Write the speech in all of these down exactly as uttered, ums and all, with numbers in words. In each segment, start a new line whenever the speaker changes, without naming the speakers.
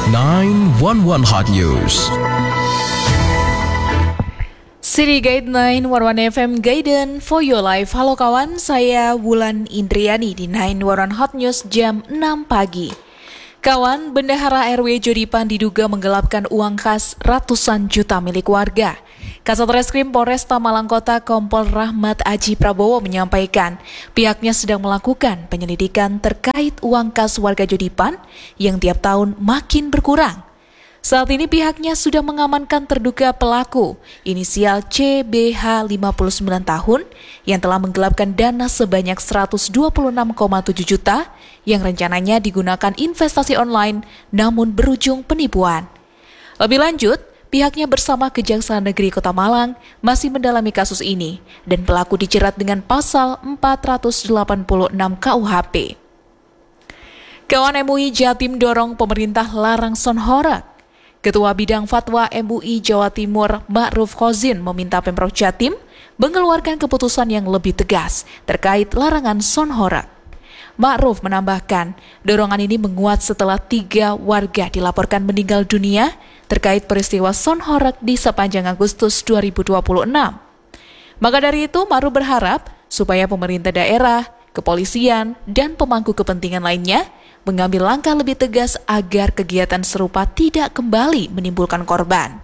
nine one one Hot News.
City Guide nine one one F M Guidance for your life. Halo kawan, saya Wulan Indriani di nine one one Hot News jam enam pagi. Kawan, bendahara R W Jodipan diduga menggelapkan uang kas ratusan juta milik warga. Kasat Reskrim Polresta Malang Kota Kompol Rahmat Aji Prabowo menyampaikan pihaknya sedang melakukan penyelidikan terkait uang kas warga Jodipan yang tiap tahun makin berkurang. Saat ini pihaknya sudah mengamankan terduga pelaku inisial C B H lima puluh sembilan tahun yang telah menggelapkan dana sebanyak seratus dua puluh enam koma tujuh juta yang rencananya digunakan investasi online namun berujung penipuan. Lebih lanjut, pihaknya bersama Kejaksaan Negeri Kota Malang masih mendalami kasus ini dan pelaku dijerat dengan pasal empat ratus delapan puluh enam K U H P. Kawan, M U I Jatim dorong pemerintah larang son horak. Ketua Bidang Fatwa M U I Jawa Timur Ma'ruf Khozin meminta Pemprov Jatim mengeluarkan keputusan yang lebih tegas terkait larangan son horak. Ma'ruf menambahkan, dorongan ini menguat setelah tiga warga dilaporkan meninggal dunia terkait peristiwa son horak di sepanjang Agustus dua ribu dua puluh enam. Maka dari itu, Ma'ruf berharap supaya pemerintah daerah, kepolisian, dan pemangku kepentingan lainnya mengambil langkah lebih tegas agar kegiatan serupa tidak kembali menimbulkan korban.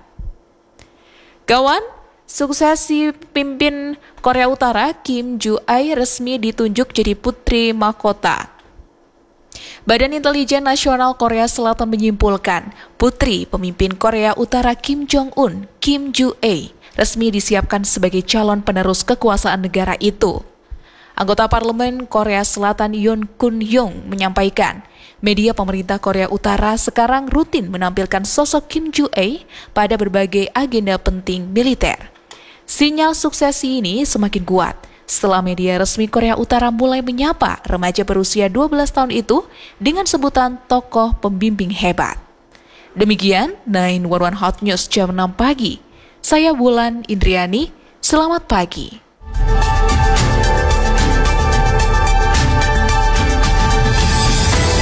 Kawan, suksesi pimpin Korea Utara Kim Ju-ae resmi ditunjuk jadi putri mahkota. Badan Intelijen Nasional Korea Selatan menyimpulkan putri pemimpin Korea Utara Kim Jong-un, Kim Ju-ae, resmi disiapkan sebagai calon penerus kekuasaan negara itu. Anggota Parlemen Korea Selatan Yoon Kun-yong menyampaikan, media pemerintah Korea Utara sekarang rutin menampilkan sosok Kim Ju-ae pada berbagai agenda penting militer. Sinyal suksesi ini semakin kuat setelah media resmi Korea Utara mulai menyapa remaja berusia dua belas tahun itu dengan sebutan tokoh pembimbing hebat. Demikian nine one one Hot News jam enam pagi. Saya Wulan Indriani, selamat pagi.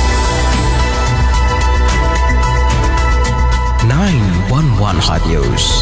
nine one one Hot News.